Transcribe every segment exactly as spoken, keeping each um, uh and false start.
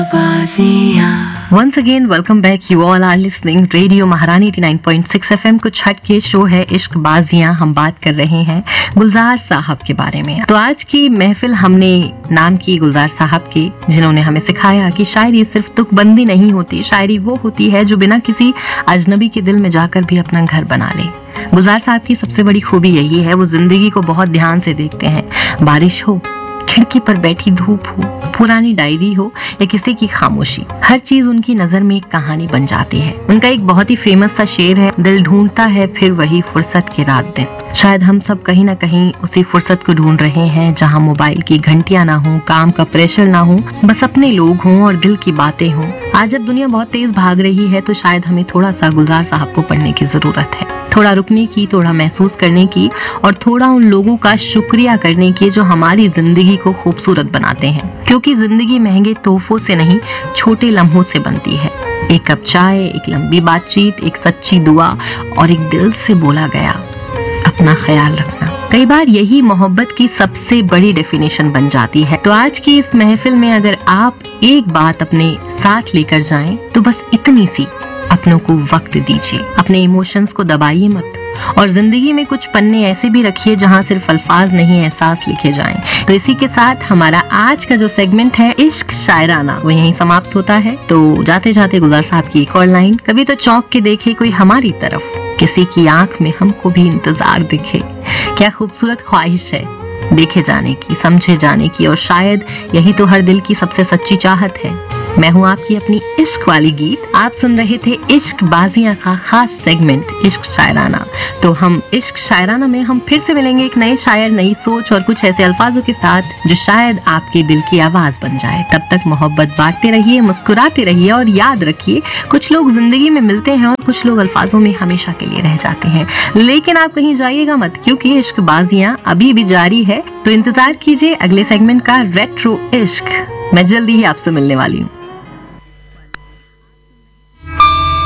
Once again, welcome back. You all are listening Radio महारानी eighty nine point six F M. कुछ हट के show है इश्क बाजियां। हम बात कर रहे हैं गुलजार साहब के बारे में। तो आज की महफिल हमने नाम की गुलजार साहब की, जिन्होंने हमें सिखाया कि शायरी सिर्फ तुकबंदी नहीं होती, शायरी वो होती है जो बिना किसी अजनबी के दिल में जाकर भी अपना घर बना ले। गुलजार साहब की सबसे बड़ी खूबी यही है, वो जिंदगी को बहुत ध्यान से देखते हैं। बारिश हो, खिड़की पर बैठी धूप हो, पुरानी डायरी हो या किसी की खामोशी, हर चीज उनकी नजर में एक कहानी बन जाती है। उनका एक बहुत ही फेमस सा शेर है, दिल ढूंढता है फिर वही फुर्सत के रात दिन। शायद हम सब कहीं ना कहीं उसी फुर्सत को ढूंढ रहे हैं, जहां मोबाइल की घंटियां ना हो, काम का प्रेशर ना हो, बस अपने लोग हों और दिल की बातें हों। आज जब दुनिया बहुत तेज भाग रही है, तो शायद हमें थोड़ा सा गुलजार साहब को पढ़ने की जरूरत है, थोड़ा रुकने की, थोड़ा महसूस करने की और थोड़ा उन लोगों का शुक्रिया करने की जो हमारी जिंदगी को खूबसूरत बनाते हैं। क्योंकि जिंदगी महंगे तोहफों से नहीं, छोटे लम्हों से बनती है। एक कप चाय, एक लंबी बातचीत, एक सच्ची दुआ और एक दिल से बोला गया अपना ख्याल रखना। कई बार यही मोहब्बत की सबसे बड़ी डेफिनेशन बन जाती है। तो आज की इस महफिल में अगर आप एक बात अपने साथ लेकर जाएं, तो बस इतनी सी, अपनों को वक्त दीजिए, अपने इमोशंस को दबाइए मत और जिंदगी में कुछ पन्ने ऐसे भी रखिए जहां सिर्फ अल्फाज नहीं एहसास लिखे जाएं। तो इसी के साथ हमारा आज का जो सेगमेंट है इश्क शायराना, वो यहीं समाप्त होता है। तो जाते जाते गुलजार साहब की एक और लाइन, कभी तो चौंक के देखे कोई हमारी तरफ, किसी की आंख में हमको भी इंतजार दिखे। क्या खूबसूरत ख्वाहिश है देखे जाने की, समझे जाने की, और शायद यही तो हर दिल की सबसे सच्ची चाहत है। मैं हूँ आपकी अपनी इश्क वाली गीत। आप सुन रहे थे इश्क बाजियां का खास सेगमेंट इश्क शायराना। तो हम इश्क शायराना में हम फिर से मिलेंगे एक नए शायर, नई सोच और कुछ ऐसे अल्फाजों के साथ जो शायद आपके दिल की आवाज बन जाए। तब तक मोहब्बत बांटते रहिए, मुस्कुराते रहिए और याद रखिए, कुछ लोग जिंदगी में मिलते हैं और कुछ लोग अल्फाजों में हमेशा के लिए रह जाते हैं। लेकिन आप कहीं जाइएगा मत, क्योंकि इश्क बाजियां अभी भी जारी है। तो इंतजार कीजिए अगले सेगमेंट का, रेट्रो इश्क। मैं जल्दी ही आपसे मिलने वाली हूँ।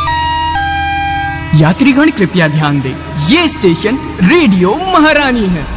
यात्रीगण कृपया ध्यान दें, ये स्टेशन रेडियो महारानी है।